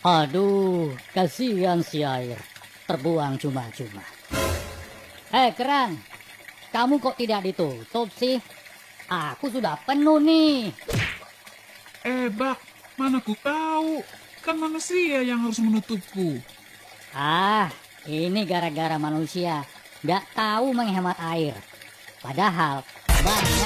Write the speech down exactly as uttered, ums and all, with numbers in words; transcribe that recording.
Aduh, kasihan si air. Terbuang cuma-cuma. Hei, keran. Kamu kok tidak ditutup sih? Aku sudah penuh nih. Eh, Bak, mana ku tahu. Kan manusia yang harus menutupku. Ah, ini gara-gara manusia nggak tahu menghemat air. Padahal banyak